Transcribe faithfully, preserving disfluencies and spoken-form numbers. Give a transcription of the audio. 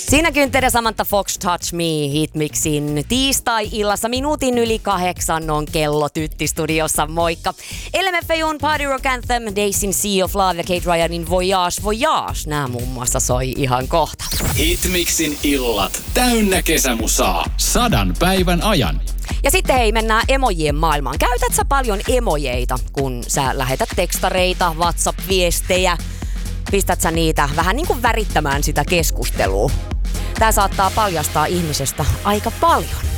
Siinä Günther Samantha Fox Touch Me Hitmixin tiistai-illassa minuutin yli kahdeksan on kello Tytti-studiossa. Moikka! L M F A O:n Party Rock Anthem, Days in Sea of Love ja Kate Ryanin Voyage Voyage. Nää muun muassa soi ihan kohta. Hitmixin illat täynnä kesämusaa sadan päivän ajan. Ja sitten hei, mennään emojien maailmaan. Käytät sä paljon emojeita, kun sä lähetät tekstareita, WhatsApp-viestejä? Pistät sä niitä vähän niin kuin värittämään sitä keskustelua? Tää saattaa paljastaa ihmisestä aika paljon.